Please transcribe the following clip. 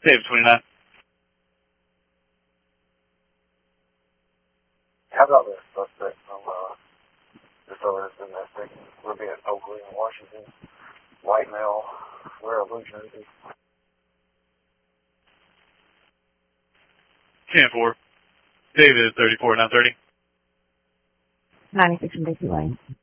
David 29. How about this suspect from this other domestic? We're being Oakley in Washington. White male, wear a blue jersey. 10-4. David 34, 930. 96 from Dixie Lane.